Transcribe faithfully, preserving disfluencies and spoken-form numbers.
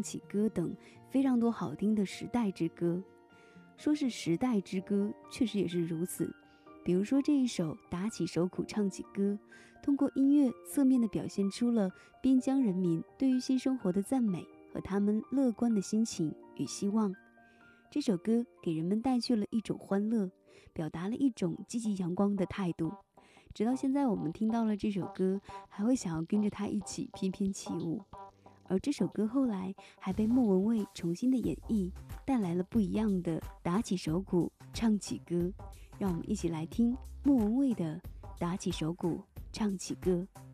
唱起歌等非常多好听的时代之歌。说是时代之歌，确实也是如此。比如说这一首打起手鼓唱起歌，通过音乐侧面地表现出了边疆人民对于新生活的赞美和他们乐观的心情与希望。这首歌给人们带去了一种欢乐，表达了一种积极阳光的态度。直到现在我们听到了这首歌，还会想要跟着它一起翩翩起舞。而这首歌后来还被莫文蔚重新的演绎，带来了不一样的打起手鼓唱起歌。让我们一起来听莫文蔚的打起手鼓唱起歌。